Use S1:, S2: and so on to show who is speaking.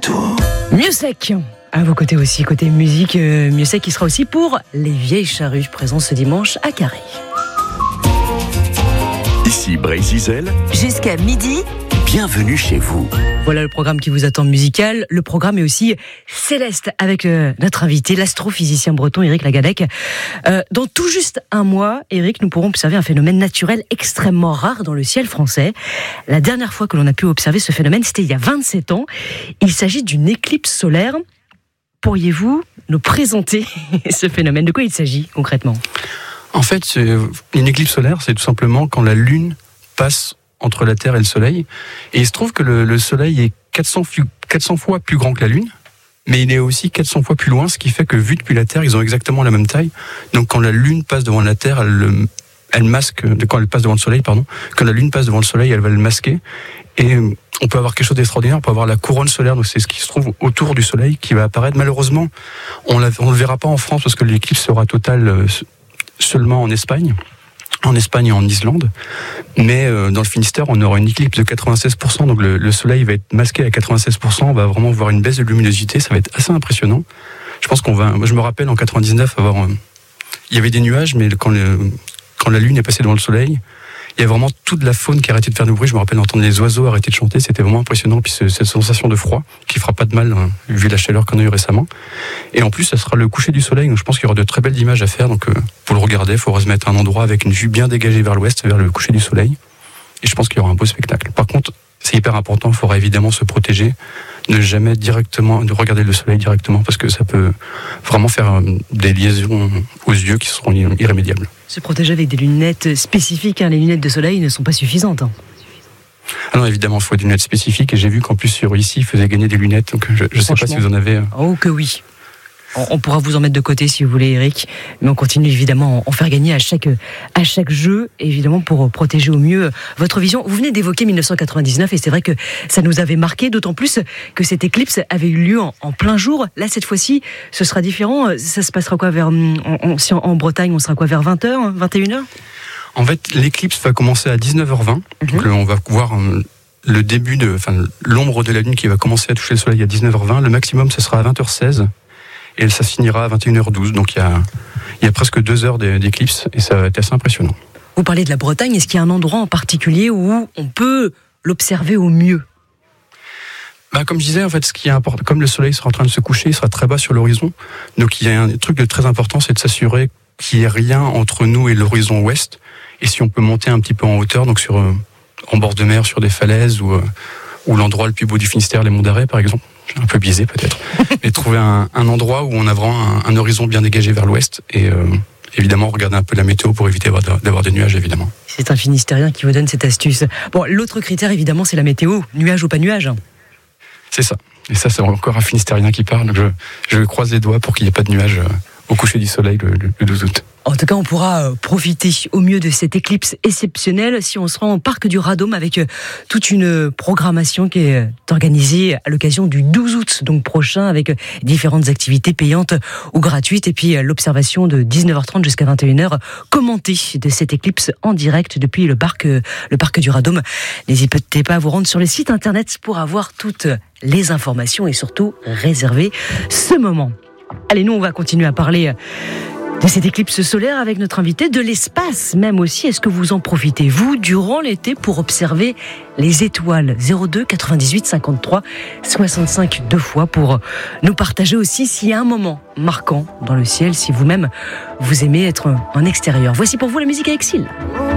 S1: tout.
S2: Mieux sec. À vos côtés aussi, côté musique, Mieux sec qui sera aussi pour les Vieilles Charrues, présents ce dimanche à Carré.
S1: Ici Brésil.
S3: Jusqu'à midi.
S1: Bienvenue chez vous.
S2: Voilà le programme qui vous attend musical. Le programme est aussi céleste avec notre invité, l'astrophysicien breton Éric Lagadec. Dans tout juste un mois, Éric, nous pourrons observer un phénomène naturel extrêmement rare dans le ciel français. La dernière fois que l'on a pu observer ce phénomène, c'était il y a 27 ans. Il s'agit d'une éclipse solaire. Pourriez-vous nous présenter ce phénomène ? De quoi il s'agit concrètement ?
S4: En fait, une éclipse solaire, c'est tout simplement quand la Lune passe entre la Terre et le Soleil. Et il se trouve que le Soleil est 400 fois plus grand que la Lune, mais il est aussi 400 fois plus loin, ce qui fait que vu depuis la Terre, ils ont exactement la même taille. Donc quand la Lune passe devant la Terre, elle masque, quand elle passe devant le Soleil, quand la Lune passe devant le Soleil, elle va le masquer. Et on peut avoir quelque chose d'extraordinaire, on peut avoir la couronne solaire, donc c'est ce qui se trouve autour du Soleil qui va apparaître. Malheureusement, on ne le verra pas en France parce que l'éclipse sera totale seulement en Espagne et en Islande, mais dans le Finistère, on aura une éclipse de 96%, donc le Soleil va être masqué à 96%, on va vraiment voir une baisse de luminosité, ça va être assez impressionnant. Je pense moi je me rappelle en 99 il y avait des nuages, mais quand la Lune est passée devant le Soleil, il y a vraiment toute la faune qui a arrêté de faire du bruit. Je me rappelle d'entendre les oiseaux arrêter de chanter, c'était vraiment impressionnant. Puis cette sensation de froid qui fera pas de mal, vu la chaleur qu'on a eu récemment. Et en plus, ça sera le coucher du soleil, donc je pense qu'il y aura de très belles images à faire. Donc pour le regarder, il faudra se mettre à un endroit avec une vue bien dégagée vers l'ouest, vers le coucher du soleil. Et je pense qu'il y aura un beau spectacle. Par contre, c'est hyper important, il faudra évidemment se protéger, ne jamais de regarder le soleil directement, parce que ça peut vraiment faire des liaisons aux yeux qui seront irrémédiables.
S2: Se protéger avec des lunettes spécifiques, les lunettes de soleil ne sont pas suffisantes.
S4: Ah non, évidemment, il faut des lunettes spécifiques, et j'ai vu qu'en plus ici, ils faisaient gagner des lunettes, donc je ne sais pas si vous en avez.
S2: Oh que oui. On pourra vous en mettre de côté si vous voulez, Éric, mais on continue évidemment à en faire gagner à chaque jeu, évidemment pour protéger au mieux votre vision. Vous venez d'évoquer 1999 et c'est vrai que ça nous avait marqué, d'autant plus que cette éclipse avait eu lieu en plein jour. Là, cette fois-ci, ce sera différent. Ça se passera quoi en Bretagne, on sera quoi vers 20h, 21h ?
S4: En fait, l'éclipse va commencer à 19h20. Donc on va voir le début l'ombre de la Lune qui va commencer à toucher le Soleil à 19h20. Le maximum, ce sera à 20h16. Et ça se finira à 21h12, donc il y a presque 2 heures d'éclipse, et ça va être assez impressionnant.
S2: Vous parlez de la Bretagne, est-ce qu'il y a un endroit en particulier où on peut l'observer au mieux ?
S4: Comme je disais, en fait, ce qui est important, comme le soleil sera en train de se coucher, il sera très bas sur l'horizon, donc il y a un truc de très important, c'est de s'assurer qu'il n'y ait rien entre nous et l'horizon ouest, et si on peut monter un petit peu en hauteur, donc en bord de mer, sur des falaises, ou l'endroit le plus beau du Finistère, les Monts d'Arrée par exemple, un peu biaisé peut-être, mais trouver un endroit où on a vraiment un horizon bien dégagé vers l'ouest et évidemment regarder un peu la météo pour éviter d'avoir des nuages évidemment.
S2: C'est un Finistérien qui vous donne cette astuce. Bon, l'autre critère évidemment c'est la météo, nuage ou pas nuage.
S4: C'est ça, et ça c'est encore un Finistérien qui parle, donc je croise les doigts pour qu'il n'y ait pas de nuages au coucher du soleil le 12 août.
S2: En tout cas, on pourra profiter au mieux de cette éclipse exceptionnelle si on se rend au parc du Radôme avec toute une programmation qui est organisée à l'occasion du 12 août donc prochain avec différentes activités payantes ou gratuites et puis l'observation de 19h30 jusqu'à 21h commentée de cette éclipse en direct depuis le parc du Radôme. N'hésitez pas à vous rendre sur le site internet pour avoir toutes les informations et surtout réserver ce moment. Allez, nous on va continuer à parler de cette éclipse solaire avec notre invité, de l'espace même aussi. Est-ce que vous en profitez, vous, durant l'été, pour observer les étoiles ? 02 98 53 65 2 fois pour nous partager aussi s'il y a un moment marquant dans le ciel, si vous-même vous aimez être en extérieur. Voici pour vous la musique à Exil.